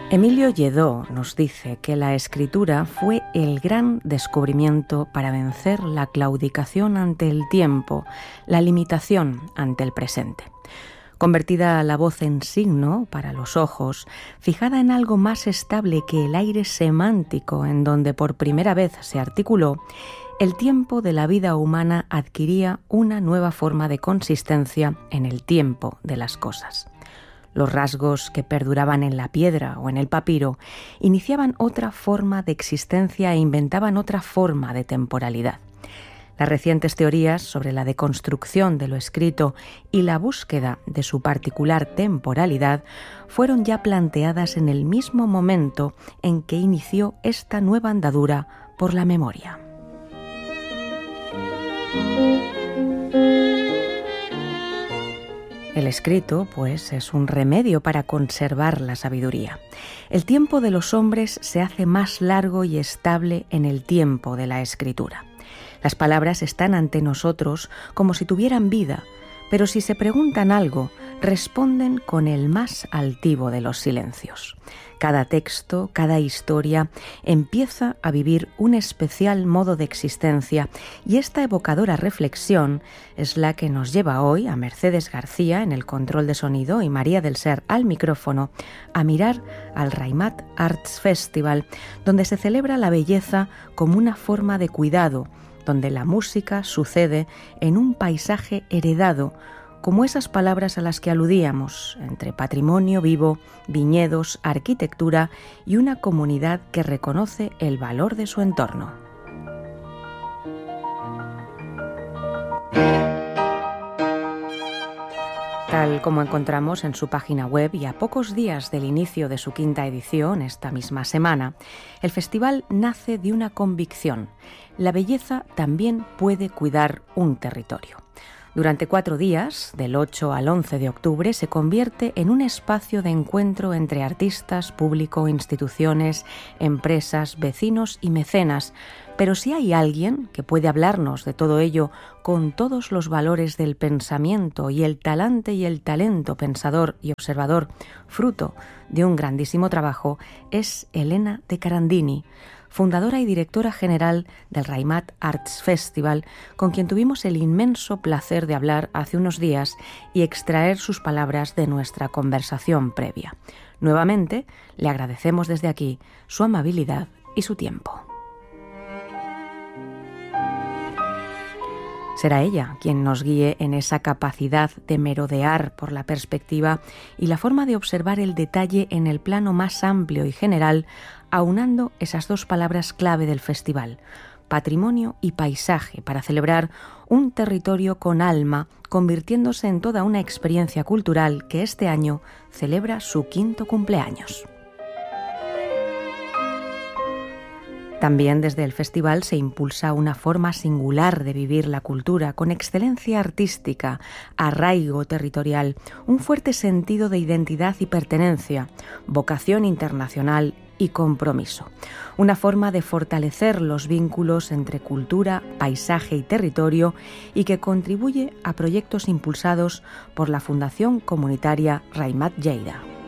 Emilio Lledó nos dice que la escritura fue el gran descubrimiento para vencer la claudicación ante el tiempo, la limitación ante el presente. Convertida la voz en signo para los ojos, fijada en algo más estable que el aire semántico en donde por primera vez se articuló, el tiempo de la vida humana adquiría una nueva forma de consistencia en el tiempo de las cosas. Los rasgos que perduraban en la piedra o en el papiro iniciaban otra forma de existencia e inventaban otra forma de temporalidad. Las recientes teorías sobre la deconstrucción de lo escrito y la búsqueda de su particular temporalidad fueron ya planteadas en el mismo momento en que inició esta nueva andadura por la memoria. El escrito, pues, es un remedio para conservar la sabiduría. El tiempo de los hombres se hace más largo y estable en el tiempo de la escritura. Las palabras están ante nosotros como si tuvieran vida, pero si se preguntan algo, responden con el más altivo de los silencios. Cada texto, cada historia, empieza a vivir un especial modo de existencia y esta evocadora reflexión es la que nos lleva hoy a Mercedes García en el control de sonido y María del Ser al micrófono a mirar al Raimat Arts Festival, donde se celebra la belleza como una forma de cuidado, donde la música sucede en un paisaje heredado, como esas palabras a las que aludíamos, entre patrimonio vivo, viñedos, arquitectura y una comunidad que reconoce el valor de su entorno. Tal como encontramos en su página web y a pocos días del inicio de su 5ª edición, esta misma semana, el festival nace de una convicción: la belleza también puede cuidar un territorio. Durante 4 días, del 8 al 11 de octubre, se convierte en un espacio de encuentro entre artistas, público, instituciones, empresas, vecinos y mecenas. Pero si hay alguien que puede hablarnos de todo ello con todos los valores del pensamiento y el talante y el talento pensador y observador, fruto de un grandísimo trabajo, es Elena de Carandini, fundadora y directora general del Raimat Arts Festival, con quien tuvimos el inmenso placer de hablar hace unos días y extraer sus palabras de nuestra conversación previa. Nuevamente, le agradecemos desde aquí su amabilidad y su tiempo. Será ella quien nos guíe en esa capacidad de merodear por la perspectiva y la forma de observar el detalle en el plano más amplio y general, aunando esas 2 palabras clave del festival, patrimonio y paisaje, para celebrar un territorio con alma, convirtiéndose en toda una experiencia cultural que este año celebra su 5º cumpleaños. También desde el festival se impulsa una forma singular de vivir la cultura, con excelencia artística, arraigo territorial, un fuerte sentido de identidad y pertenencia, vocación internacional y compromiso. Una forma de fortalecer los vínculos entre cultura, paisaje y territorio y que contribuye a proyectos impulsados por la Fundación Comunitaria Raimat Lleida.